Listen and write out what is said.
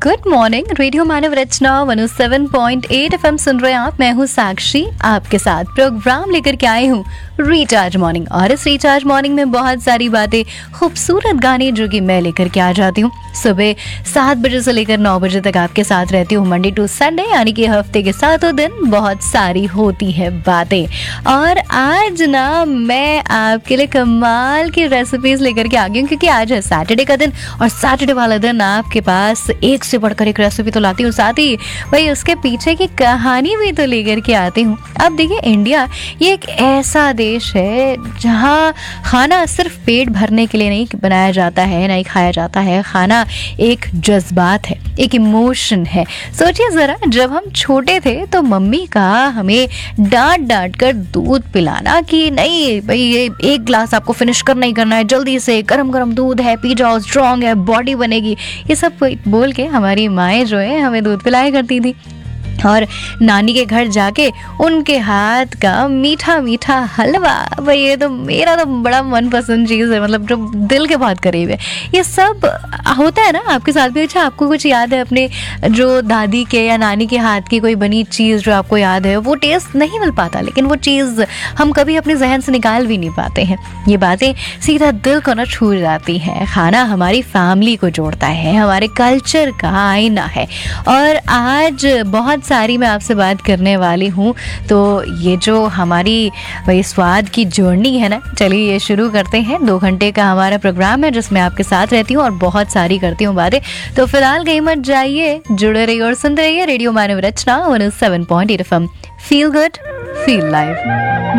Good morning. Radio मानव रचना 107.8 FM सुन रहे हैं आप। मैं हूँ साक्षी, आपके साथ प्रोग्राम लेकर के आई हूँ रिचार्ज मॉर्निंग। और इस रिचार्ज मॉर्निंग में बहुत सारी बातें, खूबसूरत गाने जो कि मैं लेकर के आ जाती हूँ। सुबह 7 बजे से लेकर 9 बजे तक आपके साथ रहती हूँ, मंडे टू संडे, यानी कि हफ्ते के 7 दिन बहुत सारी होती है बातें। और आज ना मैं आपके लिए कमाल की रेसिपीज लेकर के आ गई हूँ, क्योंकि आज है सैटरडे का दिन और सैटरडे वाला दिन आपके पास एक से बढ़कर एक रेसिपी तो लाती हूँ, साथ ही भाई उसके पीछे की कहानी भी तो लेकर के आती हूँ। अब देखिए, इंडिया ये एक ऐसा देश है जहाँ खाना सिर्फ पेट भरने के लिए नहीं बनाया जाता है, नहीं खाया जाता है। खाना एक जज्बात है, एक इमोशन है। सोचिए जरा, जब हम छोटे थे तो मम्मी का हमें डांट डांट कर दूध पिलाना कि नहीं भाई ये एक ग्लास आपको फिनिश करना ही करना है, जल्दी से, गरम गरम दूध है, पी जाओ, स्ट्रांग है, बॉडी बनेगी, ये सब बोल के हमारी माएँ जो है हमें दूध पिलाया करती थी। और नानी के घर जाके उनके हाथ का मीठा मीठा हलवा, भाई ये तो मेरा तो बड़ा मनपसंद चीज़ है, मतलब जो दिल के बहुत करीब है। ये सब होता है ना आपके साथ भी? अच्छा, आपको कुछ याद है अपने जो दादी के या नानी के हाथ की कोई बनी चीज़ जो आपको याद है? वो टेस्ट नहीं मिल पाता, लेकिन वो चीज़ हम कभी अपने जहन से निकाल भी नहीं पाते हैं। ये बातें सीधा दिल को ना छू जाती हैं। खाना हमारी फैमिली को जोड़ता है, हमारे कल्चर का आईना है। और आज बहुत सारी मैं आपसे बात करने वाली हूँ। तो ये जो हमारी वही स्वाद की जर्नी है ना, चलिए ये शुरू करते हैं। 2 घंटे का हमारा प्रोग्राम है जिसमें आपके साथ रहती हूँ और बहुत सारी करती हूँ बातें। तो फिलहाल कहीं मत जाइए, जुड़े रहिए और सुनते रहिए रेडियो मानव रचना 107.8 FM। Feel good, feel live.